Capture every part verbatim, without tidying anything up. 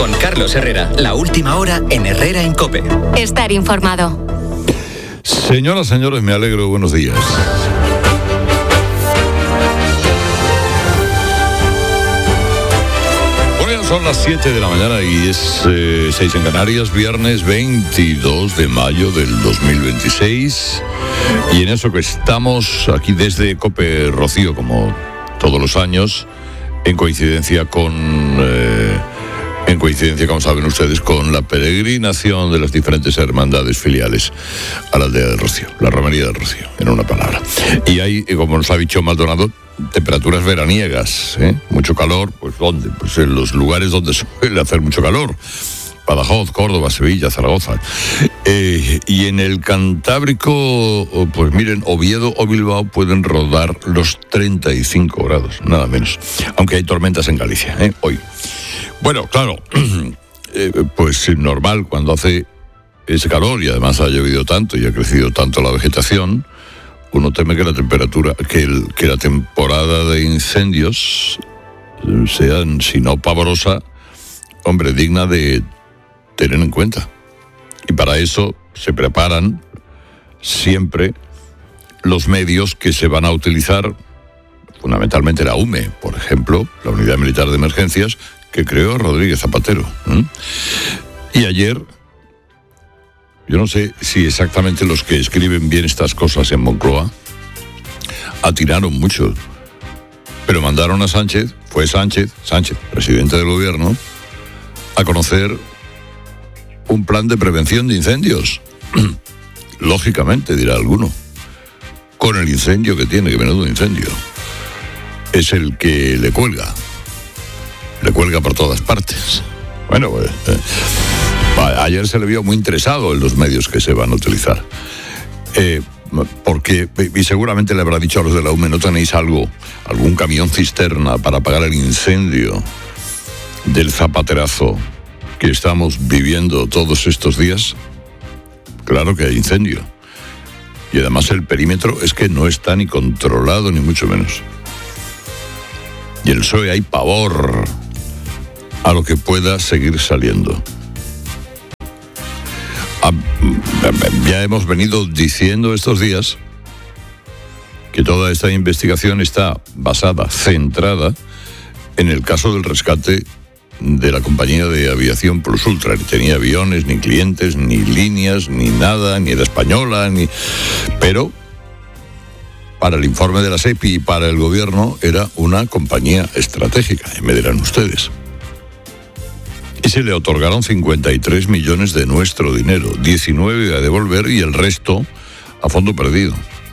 Con Carlos Herrera, la última hora en Herrera en COPE. Estar informado. Señoras, señores, me alegro. Buenos días. Son las siete de la mañana y es eh, seis en Canarias, viernes veintidós de mayo del dos mil veintiséis. Y en eso que estamos aquí desde COPE Rocío, como todos los años, en coincidencia con... Eh, en coincidencia, como saben ustedes, con la peregrinación de las diferentes hermandades filiales a la aldea del Rocío, la romería del Rocío, en una palabra. Y hay, como nos ha dicho Maldonado, temperaturas veraniegas, ¿eh? Mucho calor, pues ¿dónde? Pues en los lugares donde suele hacer mucho calor. Badajoz, Córdoba, Sevilla, Zaragoza. Eh, y en el Cantábrico, pues miren, Oviedo o Bilbao pueden rodar los treinta y cinco grados, nada menos. Aunque hay tormentas en Galicia, ¿eh? Hoy. Bueno, claro, eh, pues normal cuando hace ese calor y además ha llovido tanto y ha crecido tanto la vegetación, uno teme que la temperatura, que, el, que la temporada de incendios sean, si no pavorosa, hombre, digna de tener en cuenta. Y para eso se preparan siempre los medios que se van a utilizar, fundamentalmente la U M E, por ejemplo, la Unidad Militar de Emergencias, que creó Rodríguez Zapatero. ¿eh? Y ayer, yo no sé si exactamente los que escriben bien estas cosas en Moncloa atinaron mucho, pero mandaron a Sánchez, fue Sánchez, Sánchez, presidente del gobierno, a conocer un plan de prevención de incendios. Lógicamente, dirá alguno, con el incendio que tiene, que menudo incendio, es el que le cuelga. Le cuelga por todas partes. Bueno, pues, eh, ayer se le vio muy interesado en los medios que se van a utilizar. Eh, porque, y seguramente le habrá dicho a los de la U M E, ¿no tenéis algo, algún camión cisterna para apagar el incendio del zapaterazo que estamos viviendo todos estos días? Claro que hay incendio. Y además el perímetro es que no está ni controlado, ni mucho menos. Y en el P S O E hay pavor a lo que pueda seguir saliendo. Ya hemos venido diciendo estos días que toda esta investigación está basada, centrada en el caso del rescate de la compañía de aviación Plus Ultra. Ni tenía aviones, ni clientes, ni líneas, ni nada, ni era española, ni... Pero para el informe de la SEPI y para el gobierno era una compañía estratégica, y me dirán ustedes. Y se le otorgaron cincuenta y tres millones de nuestro dinero, diecinueve a devolver y el resto a fondo perdido.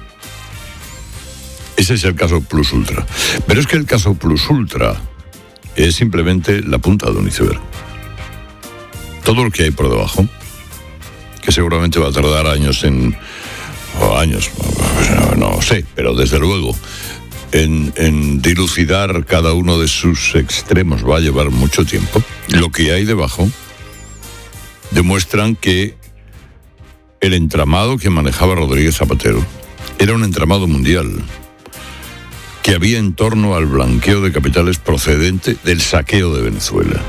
Ese es el caso Plus Ultra. Pero es que el caso Plus Ultra es simplemente la punta de un iceberg. Todo lo que hay por debajo, que seguramente va a tardar años en... o años, no, no sé, pero desde luego en, en dilucidar cada uno de sus extremos va a llevar mucho tiempo. Lo que hay debajo demuestran que el entramado que manejaba Rodríguez Zapatero era un entramado mundial que había en torno al blanqueo de capitales procedente del saqueo de Venezuela.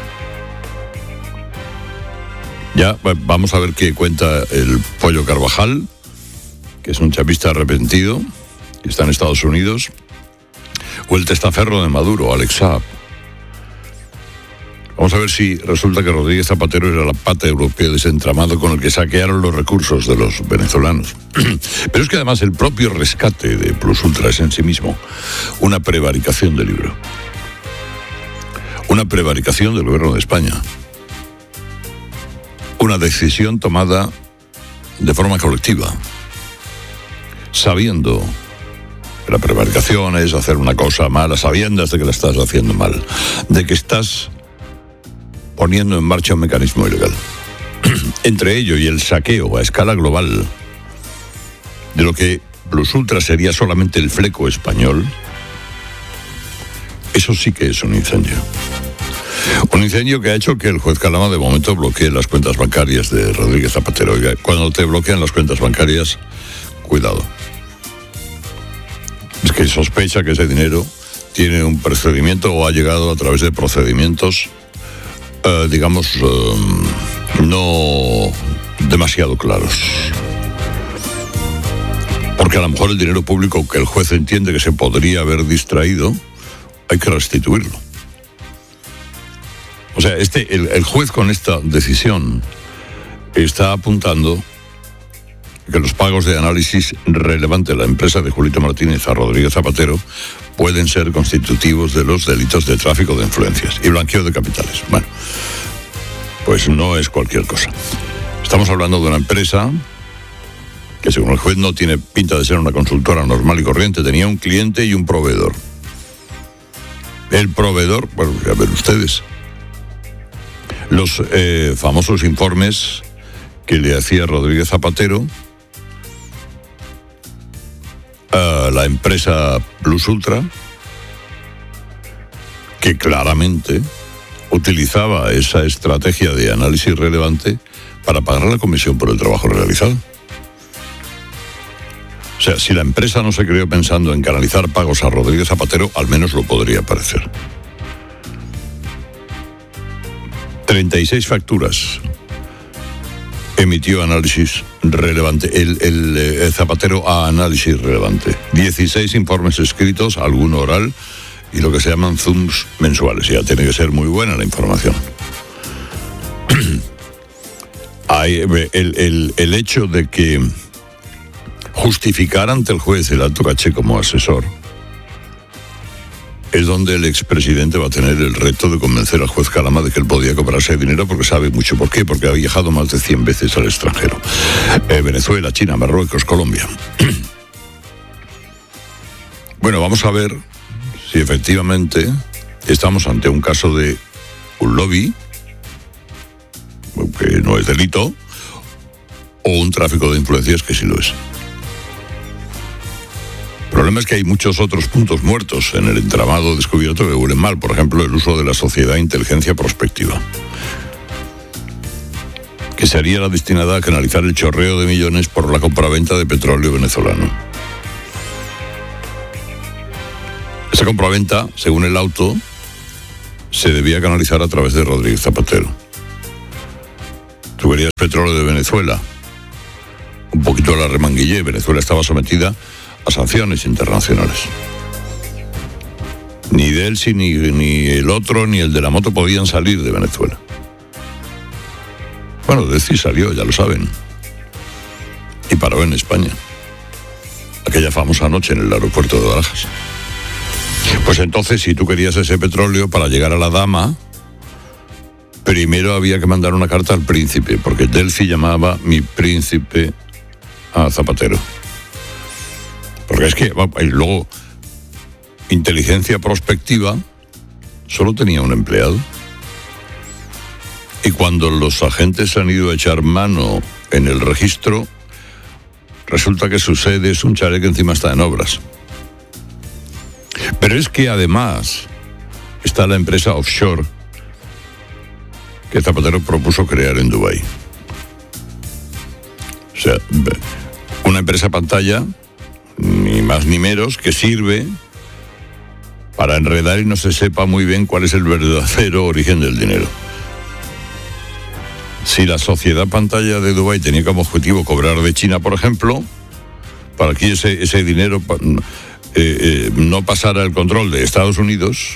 Ya vamos a ver qué cuenta el Pollo Carvajal, que es un chapista arrepentido, que está en Estados Unidos, o el testaferro de Maduro, Alex Saab. Vamos a ver si resulta que Rodríguez Zapatero era la pata europea de ese entramado con el que saquearon los recursos de los venezolanos. Pero es que además el propio rescate de Plus Ultra es en sí mismo una prevaricación del libro. Una prevaricación del gobierno de España. Una decisión tomada de forma colectiva, sabiendo que la prevaricación es hacer una cosa mala, sabiendas de que la estás haciendo mal, de que estás poniendo en marcha un mecanismo ilegal. Entre ello y el saqueo a escala global de lo que Plus Ultra sería solamente el fleco español, eso sí que es un incendio. Un incendio que ha hecho que el juez Calama de momento bloquee las cuentas bancarias de Rodríguez Zapatero. Oiga, cuando te bloquean las cuentas bancarias, cuidado. Es que sospecha que ese dinero tiene un procedimiento o ha llegado a través de procedimientos uh, digamos, uh, no demasiado claros. Porque a lo mejor el dinero público que el juez entiende que se podría haber distraído, hay que restituirlo. O sea, este, el, el juez con esta decisión está apuntando que los pagos de análisis relevante de la empresa de Julito Martínez a Rodríguez Zapatero pueden ser constitutivos de los delitos de tráfico de influencias y blanqueo de capitales. Bueno, pues no es cualquier cosa. Estamos hablando de una empresa que, según el juez, no tiene pinta de ser una consultora normal y corriente. Tenía un cliente y un proveedor. El proveedor, bueno, a ver ustedes, los eh, famosos informes que le hacía Rodríguez Zapatero a la empresa Plus Ultra, que claramente utilizaba esa estrategia de análisis relevante para pagar la comisión por el trabajo realizado. O sea, si la empresa no se creó pensando en canalizar pagos a Rodríguez Zapatero, al menos lo podría parecer. treinta y seis facturas emitió análisis relevante, el, el, el Zapatero a análisis relevante. dieciséis informes escritos, alguno oral, y lo que se llaman zooms mensuales. Ya tiene que ser muy buena la información. Hay, el, el, el hecho de que justificar ante el juez el alto caché como asesor es donde el expresidente va a tener el reto de convencer al juez Calama de que él podía cobrarse dinero, porque sabe mucho por qué, porque ha viajado más de cien veces al extranjero. Eh, Venezuela, China, Marruecos, Colombia. Bueno, vamos a ver si efectivamente estamos ante un caso de un lobby, que no es delito, o un tráfico de influencias, que sí lo es. El problema es que hay muchos otros puntos muertos en el entramado descubierto que huelen mal. Por ejemplo, el uso de la sociedad inteligencia prospectiva, que sería la destinada a canalizar el chorreo de millones por la compraventa de petróleo venezolano. Esa compraventa, según el auto, se debía canalizar a través de Rodríguez Zapatero. Tuberías Petróleo de Venezuela, un poquito la remanguillé. Venezuela estaba sometida a sanciones internacionales. Ni Delcy, ni, ni el otro, ni el de la moto podían salir de Venezuela. Bueno, Delcy salió, ya lo saben, y paró en España, aquella famosa noche en el aeropuerto de Barajas. Pues entonces, si tú querías ese petróleo para llegar a la dama, primero había que mandar una carta al príncipe, porque Delcy llamaba mi príncipe a Zapatero. Porque es que, y luego, inteligencia prospectiva solo tenía un empleado. Y cuando los agentes han ido a echar mano en el registro, resulta que su sede es un chalet que encima está en obras. Pero es que además está la empresa offshore que Zapatero propuso crear en Dubái. O sea, una empresa pantalla, ni más ni menos, que sirve para enredar y no se sepa muy bien cuál es el verdadero origen del dinero. Si la sociedad pantalla de Dubái tenía como objetivo cobrar de China, por ejemplo, para que ese, ese dinero eh, eh, no pasara el control de Estados Unidos,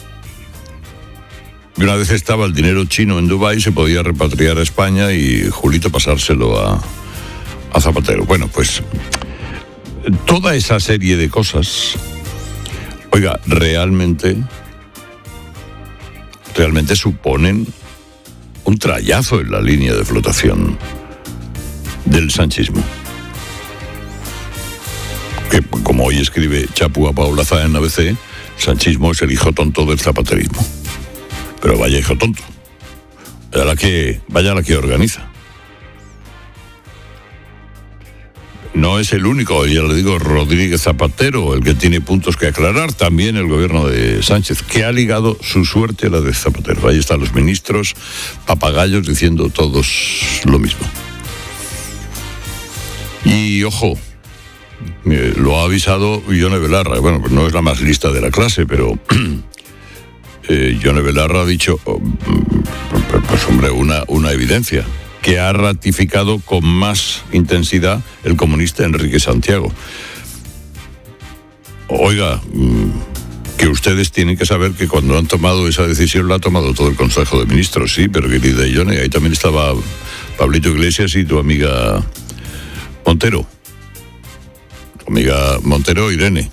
y una vez estaba el dinero chino en Dubái, se podía repatriar a España y Julito pasárselo a, a Zapatero. Bueno, pues toda esa serie de cosas, oiga, realmente, realmente suponen un trayazo en la línea de flotación del sanchismo. Que, como hoy escribe Chapu a Paula Zá en A B C, el sanchismo es el hijo tonto del zapaterismo. Pero vaya hijo tonto. Vaya la que, vaya la que organiza. No es el único, ya le digo, Rodríguez Zapatero, el que tiene puntos que aclarar. También el gobierno de Sánchez, que ha ligado su suerte a la de Zapatero. Ahí están los ministros papagayos diciendo todos lo mismo. Y ojo, lo ha avisado Ione Belarra. Bueno, pues no es la más lista de la clase, pero eh, Ione Belarra ha dicho, oh, Pues hombre, una, una evidencia que ha ratificado con más intensidad el comunista Enrique Santiago. Oiga, que ustedes tienen que saber que cuando han tomado esa decisión la ha tomado todo el Consejo de Ministros, sí, pero querida Yone, ahí también estaba Pablito Iglesias y tu amiga Montero. Tu amiga Montero, Irene.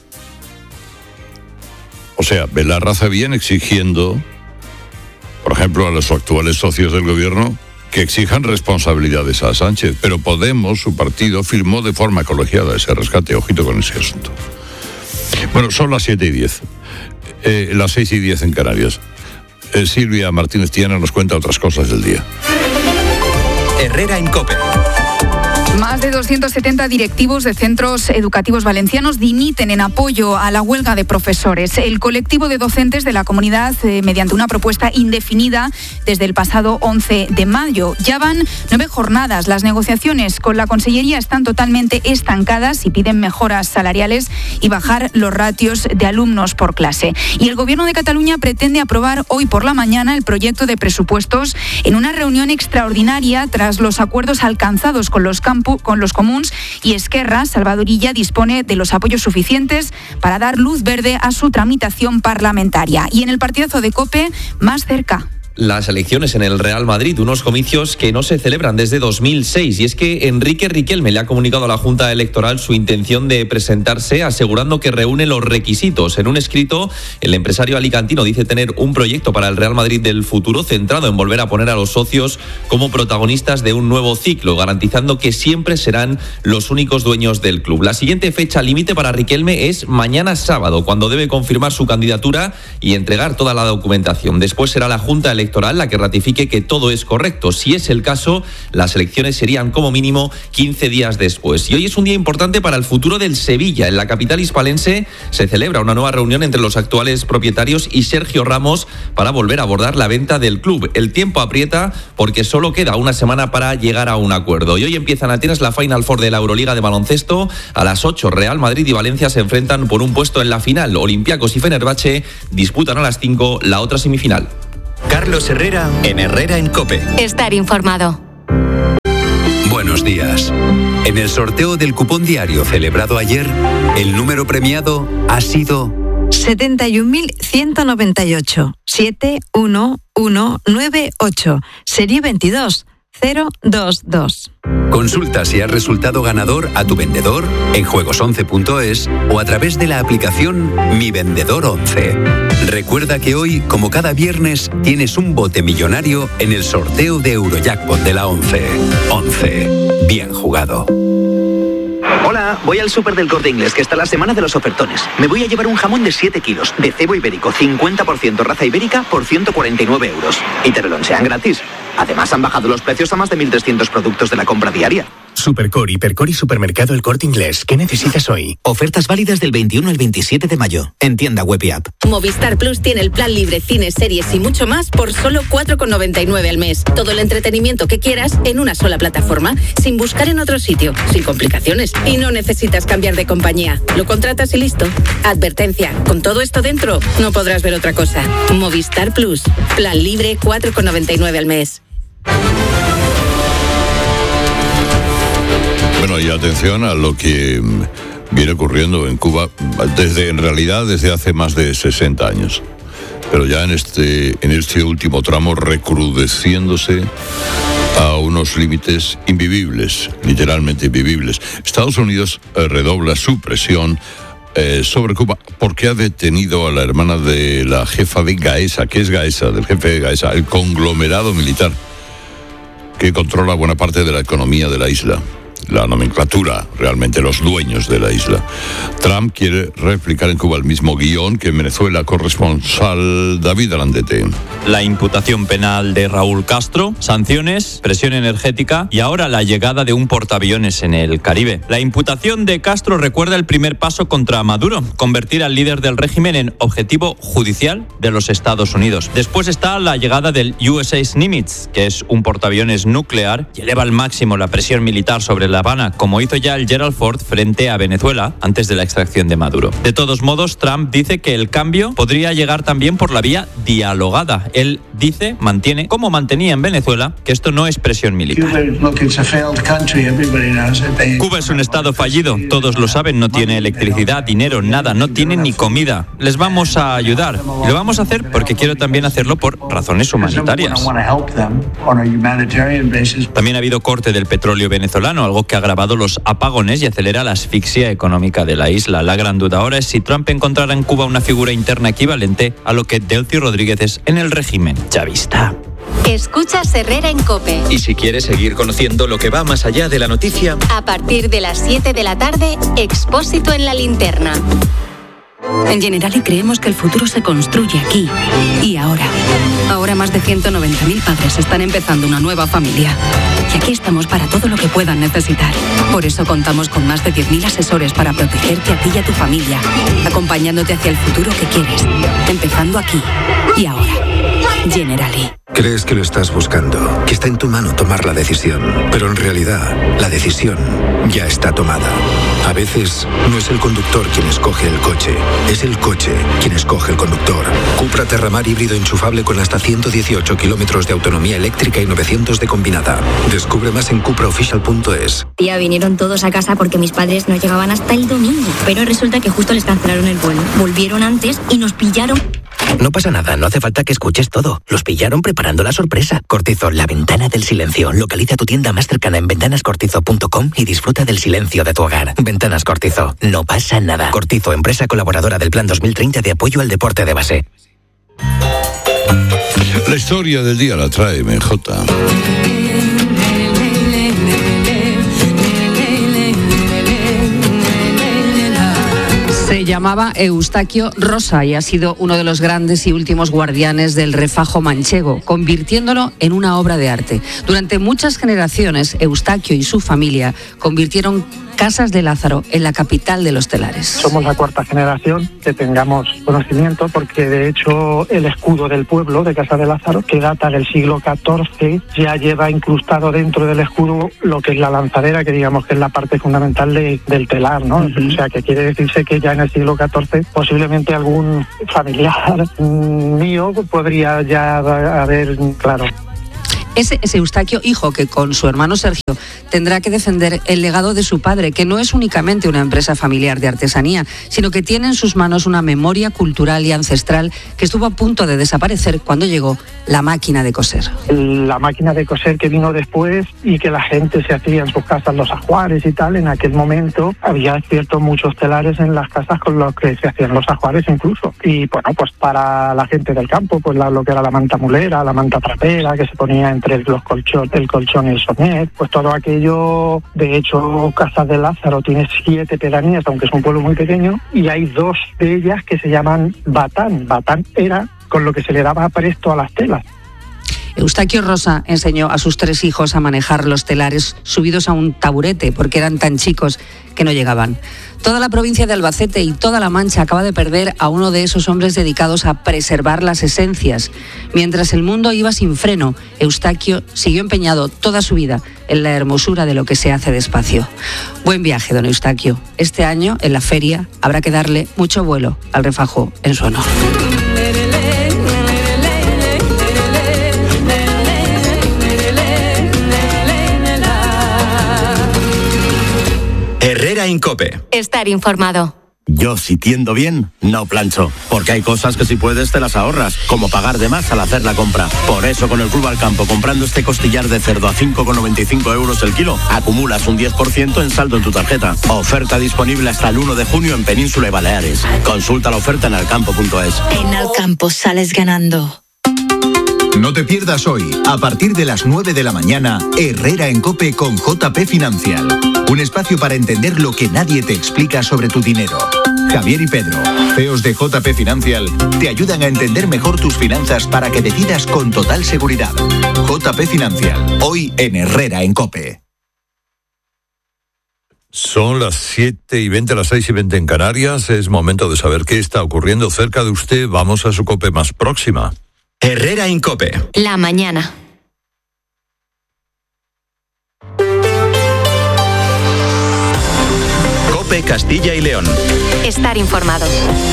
O sea, Belarra viene exigiendo, por ejemplo, a los actuales socios del gobierno, que exijan responsabilidades a Sánchez, pero Podemos, su partido, firmó de forma colegiada ese rescate. Ojito con ese asunto. Bueno, son las siete y diez, eh, las seis y diez en Canarias. Eh, Silvia Martínez Tiana nos cuenta otras cosas del día. Herrera en COPE. Más de doscientos setenta directivos de centros educativos valencianos dimiten en apoyo a la huelga de profesores. El colectivo de docentes de la comunidad, eh, mediante una propuesta indefinida desde el pasado once de mayo. Ya van nueve jornadas. Las negociaciones con la Consellería están totalmente estancadas y piden mejoras salariales y bajar los ratios de alumnos por clase. Y el Gobierno de Cataluña pretende aprobar hoy por la mañana el proyecto de presupuestos en una reunión extraordinaria tras los acuerdos alcanzados con los campos con los comuns, y Esquerra, Salvador Illa, dispone de los apoyos suficientes para dar luz verde a su tramitación parlamentaria. Y en el partidazo de COPE, más cerca. Las elecciones en el Real Madrid, unos comicios que no se celebran desde dos mil seis. Y es que Enrique Riquelme le ha comunicado a la Junta Electoral su intención de presentarse, asegurando que reúne los requisitos. En un escrito, el empresario alicantino dice tener un proyecto para el Real Madrid del futuro centrado en volver a poner a los socios como protagonistas de un nuevo ciclo, garantizando que siempre serán los únicos dueños del club. La siguiente fecha límite para Riquelme es mañana sábado, cuando debe confirmar su candidatura y entregar toda la documentación. Después será la Junta Electoral electoral la que ratifique que todo es correcto. Si es el caso, las elecciones serían como mínimo quince días después. Y hoy es un día importante para el futuro del Sevilla. En la capital hispalense se celebra una nueva reunión entre los actuales propietarios y Sergio Ramos para volver a abordar la venta del club. El tiempo aprieta porque solo queda una semana para llegar a un acuerdo. Y hoy empieza en Atenas la Final Four de la Euroliga de baloncesto. A las ocho, Real Madrid y Valencia se enfrentan por un puesto en la final. Olympiacos y Fenerbahce disputan a las cinco la otra semifinal. Carlos Herrera en Herrera en COPE. Estar informado. Buenos días. En el sorteo del cupón diario celebrado ayer, el número premiado ha sido setenta y un mil ciento noventa y ocho, siete uno uno nueve ocho, serie veintidós cero dos dos. Consulta si has resultado ganador a tu vendedor en juegos once punto es o a través de la aplicación Mi Vendedor once. Recuerda que hoy, como cada viernes, tienes un bote millonario en el sorteo de Eurojackpot de la once. once. Bien jugado. Hola, voy al súper del Corte Inglés, que está la semana de los ofertones. Me voy a llevar un jamón de siete kilos, de cebo ibérico, cincuenta por ciento raza ibérica, por ciento cuarenta y nueve euros. Y te lo lonchean gratis. Además, han bajado los precios a más de mil trescientos productos de la compra diaria. Supercore, Hipercore y Supermercado El Corte Inglés. ¿Qué necesitas hoy? Ofertas válidas del veintiuno al veintisiete de mayo. En tienda web y app. Movistar Plus tiene el plan libre, cines, series y mucho más por solo cuatro con noventa y nueve al mes. Todo el entretenimiento que quieras en una sola plataforma, sin buscar en otro sitio, sin complicaciones. Y no necesitas cambiar de compañía. Lo contratas y listo. Advertencia, con todo esto dentro, no podrás ver otra cosa. Movistar Plus. Plan libre, cuatro con noventa y nueve al mes. Bueno, y atención a lo que viene ocurriendo en Cuba desde, en realidad, desde hace más de sesenta años. Pero ya en este, en este último tramo recrudeciéndose a unos límites invivibles, literalmente invivibles. Estados Unidos eh, redobla su presión eh, sobre Cuba porque ha detenido a la hermana de la jefa de Gaesa. ¿Qué es Gaesa? Del jefe de Gaesa, el conglomerado militar que controla buena parte de la economía de la isla. La nomenclatura, realmente los dueños de la isla. Trump quiere replicar en Cuba el mismo guión que en Venezuela. Corresponsal David Alandete. La imputación penal de Raúl Castro, sanciones, presión energética y ahora la llegada de un portaaviones en el Caribe. La imputación de Castro recuerda el primer paso contra Maduro, convertir al líder del régimen en objetivo judicial de los Estados Unidos. Después está la llegada del U S S Nimitz, que es un portaaviones nuclear y eleva al máximo la presión militar sobre la Habana, como hizo ya el Gerald Ford frente a Venezuela antes de la extracción de Maduro. De todos modos, Trump dice que el cambio podría llegar también por la vía dialogada. Él dice, mantiene, como mantenía en Venezuela, que esto no es presión militar. Cuba es un estado fallido, todos lo saben, no tiene electricidad, dinero, nada, no tiene ni comida. Les vamos a ayudar. Y lo vamos a hacer porque quiero también hacerlo por razones humanitarias. También ha habido corte del petróleo venezolano, algo que ha agravado los apagones y acelera la asfixia económica de la isla. La gran duda ahora es si Trump encontrará en Cuba una figura interna equivalente a lo que Delcy Rodríguez es en el régimen chavista. Escuchas Herrera en COPE. Y si quieres seguir conociendo lo que va más allá de la noticia, A partir de las siete de la tarde, Expósito en la Linterna. En Generali creemos que el futuro se construye aquí y ahora. Ahora más de ciento noventa mil padres están empezando una nueva familia. Y aquí estamos para todo lo que puedan necesitar. Por eso contamos con más de diez mil asesores para protegerte a ti y a tu familia, acompañándote hacia el futuro que quieres, empezando aquí y ahora. Generali. Crees que lo estás buscando, que está en tu mano tomar la decisión, pero en realidad la decisión ya está tomada. A veces no es el conductor quien escoge el coche, es el coche quien escoge el conductor. Cupra Terramar híbrido enchufable con hasta ciento dieciocho kilómetros de autonomía eléctrica y novecientos de combinada. Descubre más en cupra oficial punto es. Tía, vinieron todos a casa porque mis padres no llegaban hasta el domingo, pero resulta que justo les cancelaron el vuelo. Volvieron antes y nos pillaron. No pasa nada, no hace falta que escuches todo. Los pillaron preparando la sorpresa. Cortizo, la ventana del silencio. Localiza tu tienda más cercana en ventanas cortizo punto com y disfruta del silencio de tu hogar. Ventanas Cortizo, no pasa nada. Cortizo, empresa colaboradora del Plan dos mil treinta de apoyo al deporte de base. La historia del día la trae M J. Se llamaba Eustaquio Rosa y ha sido uno de los grandes y últimos guardianes del refajo manchego, convirtiéndolo en una obra de arte. Durante muchas generaciones, Eustaquio y su familia convirtieron Casas de Lázaro en la capital de los telares. Somos la cuarta generación que tengamos conocimiento, porque de hecho el escudo del pueblo de Casa de Lázaro, que data del siglo catorce, ya lleva incrustado dentro del escudo lo que es la lanzadera, que digamos que es la parte fundamental de, del telar, ¿no? Uh-huh. O sea, que quiere decirse que ya en el siglo catorce posiblemente algún familiar mío podría ya haber, claro. Ese es Eustaquio, hijo, que con su hermano Sergio tendrá que defender el legado de su padre, que no es únicamente una empresa familiar de artesanía, sino que tiene en sus manos una memoria cultural y ancestral que estuvo a punto de desaparecer cuando llegó la máquina de coser. La máquina de coser que vino después y que la gente se hacía en sus casas los ajuares y tal, en aquel momento había, es cierto, muchos telares en las casas con los que se hacían los ajuares incluso. Y bueno, pues para la gente del campo, pues la, lo que era la manta mulera, la manta trapera, que se ponía en entre los colchón, el colchón y el sonet, pues todo aquello. De hecho, Casas de Lázaro tiene siete pedanías, aunque es un pueblo muy pequeño, y hay dos de ellas que se llaman batán. Batán era con lo que se le daba presto a las telas. Eustaquio Rosa enseñó a sus tres hijos a manejar los telares subidos a un taburete porque eran tan chicos que no llegaban. Toda la provincia de Albacete y toda la Mancha acaba de perder a uno de esos hombres dedicados a preservar las esencias. Mientras el mundo iba sin freno, Eustaquio siguió empeñado toda su vida en la hermosura de lo que se hace despacio. Buen viaje, don Eustaquio. Este año, en la feria, habrá que darle mucho vuelo al refajo en su honor. Herrera en COPE. Estar informado. Yo, si tiendo bien, no plancho, porque hay cosas que si puedes te las ahorras, como pagar de más al hacer la compra. Por eso con el Club Al Campo, comprando este costillar de cerdo a cinco con noventa y cinco euros el kilo, acumulas un diez por ciento en saldo en tu tarjeta. Oferta disponible hasta el uno de junio en Península y Baleares. Consulta la oferta en alcampo punto es. En Alcampo sales ganando. No te pierdas hoy, a partir de las nueve de la mañana, Herrera en COPE con J P Financial. Un espacio para entender lo que nadie te explica sobre tu dinero. Javier y Pedro, C E Os de J P Financial, te ayudan a entender mejor tus finanzas para que decidas con total seguridad. J P Financial, hoy en Herrera en COPE. Son las siete y veinte, las seis y veinte en Canarias. Es momento de saber qué está ocurriendo cerca de usted. Vamos a su COPE más próxima. Herrera en COPE. La mañana. COPE Castilla y León. Estar informado.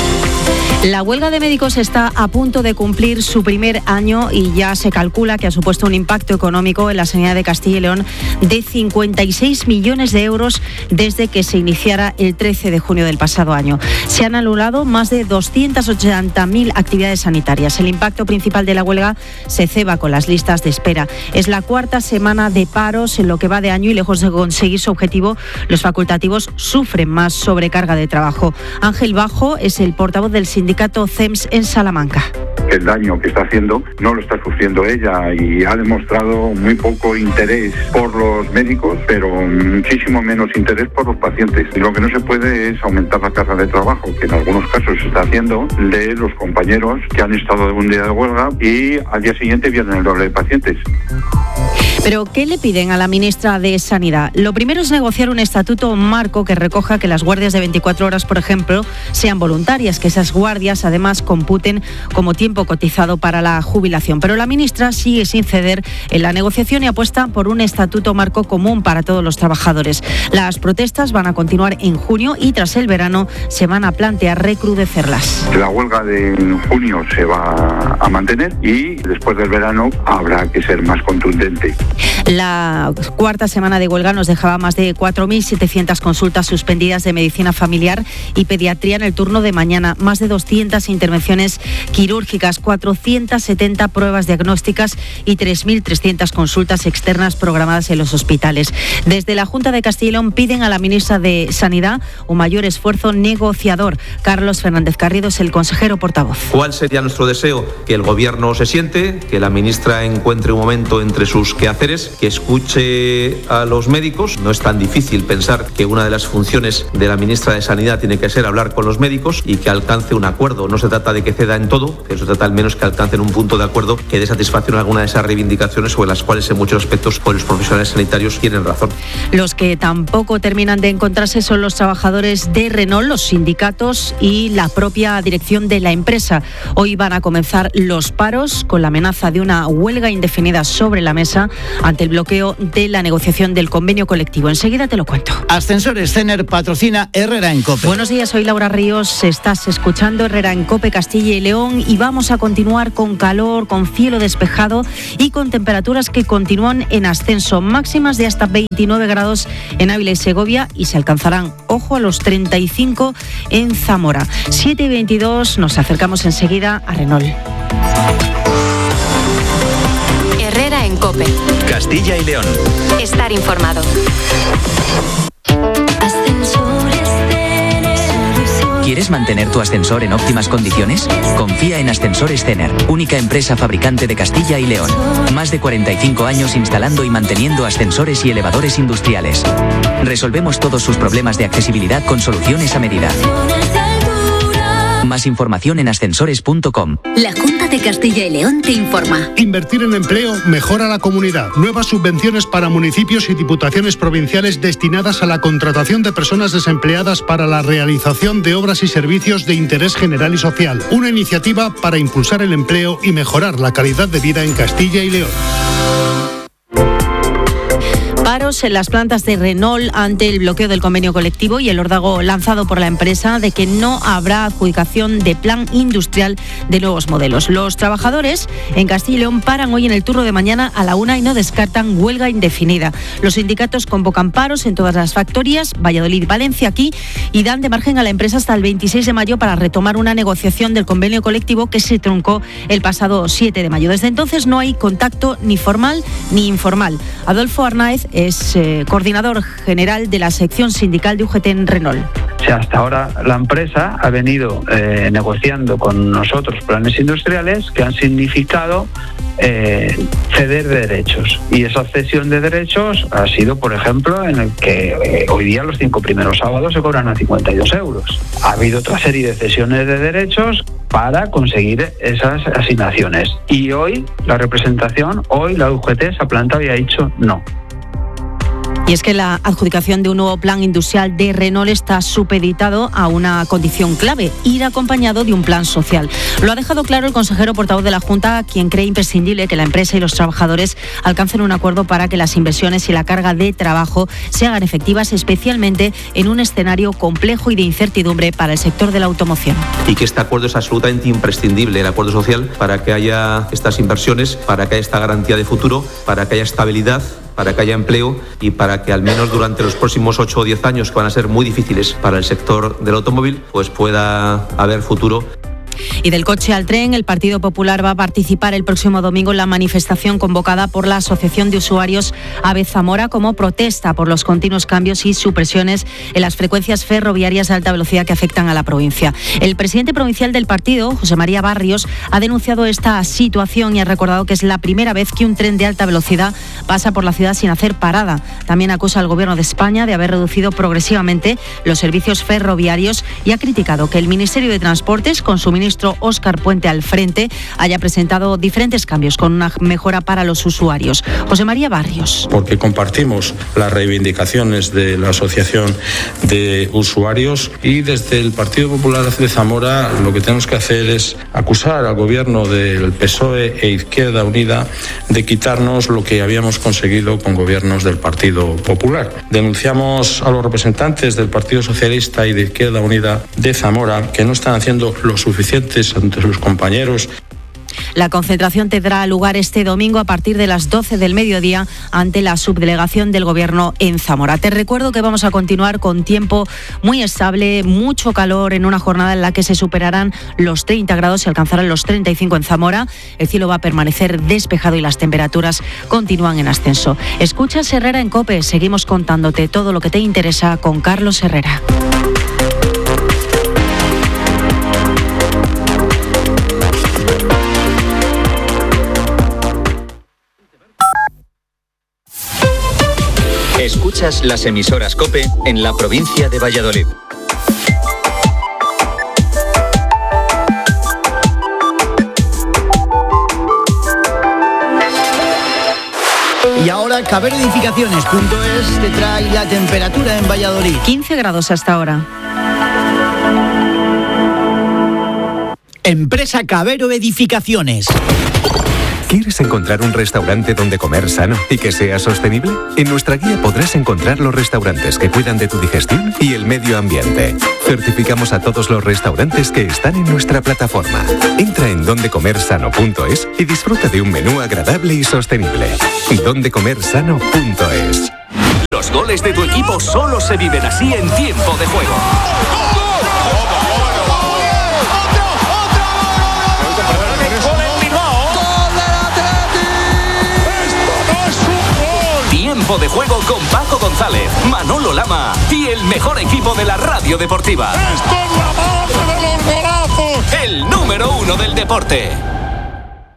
La huelga de médicos está a punto de cumplir su primer año y ya se calcula que ha supuesto un impacto económico en la sanidad de Castilla y León de cincuenta y seis millones de euros desde que se iniciara el trece de junio del pasado año. Se han anulado más de doscientas ochenta mil actividades sanitarias. El impacto principal de la huelga se ceba con las listas de espera. Es la cuarta semana de paros en lo que va de año y lejos de conseguir su objetivo, los facultativos sufren más sobrecarga de trabajo. Ángel Bajo es el portavoz del sindicato C E M S en Salamanca. El daño que está haciendo no lo está sufriendo ella y ha demostrado muy poco interés por los médicos, pero muchísimo menos interés por los pacientes. Y lo que no se puede es aumentar la carga de trabajo, que en algunos casos se está haciendo, de los compañeros que han estado de un día de huelga y al día siguiente vienen el doble de pacientes. Pero, ¿qué le piden a la ministra de Sanidad? Lo primero es negociar un estatuto marco que recoja que las guardias de veinticuatro horas, por ejemplo, sean voluntarias, que esas guardias además computen como tiempo cotizado para la jubilación. Pero la ministra sigue sin ceder en la negociación y apuesta por un estatuto marco común para todos los trabajadores. Las protestas van a continuar en junio y tras el verano se van a plantear recrudecerlas. La huelga de junio se va a mantener y después del verano habrá que ser más contundente. La cuarta semana de huelga nos dejaba más de cuatro mil setecientas consultas suspendidas de medicina familiar y pediatría en el turno de mañana, más de doscientas intervenciones quirúrgicas, cuatrocientas setenta pruebas diagnósticas y tres mil trescientas consultas externas programadas en los hospitales. Desde la Junta de Castilla y León piden a la ministra de Sanidad un mayor esfuerzo negociador. Carlos Fernández Carrido es el consejero portavoz. ¿Cuál sería nuestro deseo? Que el Gobierno se siente, que la ministra encuentre un momento entre sus quehaceres, que escuche a los médicos. No es tan difícil pensar que una de las funciones de la ministra de Sanidad tiene que ser hablar con los médicos y que alcance un acuerdo. No se trata de que ceda en todo, que se trata al menos que alcancen un punto de acuerdo que dé satisfacción a alguna de esas reivindicaciones sobre las cuales en muchos aspectos pues, los profesionales sanitarios tienen razón. Los que tampoco terminan de encontrarse son los trabajadores de Renault, los sindicatos y la propia dirección de la empresa. Hoy van a comenzar los paros con la amenaza de una huelga indefinida sobre la mesa ante el bloqueo de la negociación del convenio colectivo. Enseguida te lo cuento. Ascensores Cener patrocina Herrera en COPE. Buenos días, soy Laura Ríos. Estás escuchando Herrera en COPE Castilla y León y vamos a continuar con calor, con cielo despejado y con temperaturas que continúan en ascenso, máximas de hasta veintinueve grados en Ávila y Segovia y se alcanzarán, ojo, a los treinta y cinco en Zamora. siete y veintidós, nos acercamos enseguida a Renault. Herrera en COPE. Castilla y León. Estar informado. ¿Quieres mantener tu ascensor en óptimas condiciones? Confía en Ascensores Cener, única empresa fabricante de Castilla y León. Más de cuarenta y cinco años instalando y manteniendo ascensores y elevadores industriales. Resolvemos todos sus problemas de accesibilidad con soluciones a medida. Más información en ascensores punto com. La Junta de Castilla y León te informa. Invertir en empleo mejora la comunidad. Nuevas subvenciones para municipios y diputaciones provinciales destinadas a la contratación de personas desempleadas para la realización de obras y servicios de interés general y social. Una iniciativa para impulsar el empleo y mejorar la calidad de vida en Castilla y León. Paros en las plantas de Renault ante el bloqueo del convenio colectivo y el órdago lanzado por la empresa de que no habrá adjudicación de plan industrial de nuevos modelos. Los trabajadores en Castilla y León paran hoy en el turno de mañana a la una y no descartan huelga indefinida. Los sindicatos convocan paros en todas las factorías, Valladolid y Valencia aquí, y dan de margen a la empresa hasta el veintiséis de mayo para retomar una negociación del convenio colectivo que se truncó el pasado siete de mayo. Desde entonces no hay contacto ni formal ni informal. Adolfo Arnáez es eh, coordinador general de la sección sindical de U G T en Renault. O sea, hasta ahora la empresa ha venido eh, negociando con nosotros planes industriales que han significado eh, ceder derechos. Y esa cesión de derechos ha sido, por ejemplo, en el que eh, hoy día los cinco primeros sábados se cobran a cincuenta y dos euros. Ha habido otra serie de cesiones de derechos para conseguir esas asignaciones. Y hoy la representación, hoy la U G T se ha plantado y ha dicho no. Y es que la adjudicación de un nuevo plan industrial de Renault está supeditado a una condición clave: ir acompañado de un plan social. Lo ha dejado claro el consejero portavoz de la Junta, quien cree imprescindible que la empresa y los trabajadores alcancen un acuerdo para que las inversiones y la carga de trabajo se hagan efectivas, especialmente en un escenario complejo y de incertidumbre para el sector de la automoción. Y que este acuerdo es absolutamente imprescindible, el acuerdo social, para que haya estas inversiones, para que haya esta garantía de futuro, para que haya estabilidad, para que haya empleo y para que al menos durante los próximos ocho o diez años, que van a ser muy difíciles para el sector del automóvil, pues pueda haber futuro. Y del coche al tren, el Partido Popular va a participar el próximo domingo en la manifestación convocada por la Asociación de Usuarios AVE Zamora como protesta por los continuos cambios y supresiones en las frecuencias ferroviarias de alta velocidad que afectan a la provincia. El presidente provincial del partido, José María Barrios, ha denunciado esta situación y ha recordado que es la primera vez que un tren de alta velocidad pasa por la ciudad sin hacer parada. También acusa al Gobierno de España de haber reducido progresivamente los servicios ferroviarios y ha criticado que el Ministerio de Transportes, con su ministro Óscar Puente al frente, haya presentado diferentes cambios con una mejora para los usuarios. José María Barrios. Porque compartimos las reivindicaciones de la Asociación de Usuarios y desde el Partido Popular de Zamora lo que tenemos que hacer es acusar al gobierno del P S O E e Izquierda Unida de quitarnos lo que habíamos conseguido con gobiernos del Partido Popular. Denunciamos a los representantes del Partido Socialista y de Izquierda Unida de Zamora que no están haciendo lo suficiente ante sus compañeros. La concentración tendrá lugar este domingo a partir de las doce del mediodía ante la subdelegación del Gobierno en Zamora. Te recuerdo que vamos a continuar con tiempo muy estable, mucho calor en una jornada en la que se superarán los treinta grados y alcanzarán los treinta y cinco en Zamora. El cielo va a permanecer despejado y las temperaturas continúan en ascenso. Escuchas Herrera en COPE. Seguimos contándote todo lo que te interesa con Carlos Herrera. Escuchas las emisoras COPE en la provincia de Valladolid. Y ahora Cabero Edificaciones punto es te trae la temperatura en Valladolid. quince grados hasta ahora. Empresa Cabero Edificaciones. ¿Quieres encontrar un restaurante donde comer sano y que sea sostenible? En nuestra guía podrás encontrar los restaurantes que cuidan de tu digestión y el medio ambiente. Certificamos a todos los restaurantes que están en nuestra plataforma. Entra en donde comer sano punto es y disfruta de un menú agradable y sostenible. donde comer sano punto es. Los goles de tu equipo solo se viven así en tiempo de juego. Tiempo de juego con Paco González, Manolo Lama y el mejor equipo de la radio deportiva. ¡Esto es la madre de los golazos! El número uno del deporte.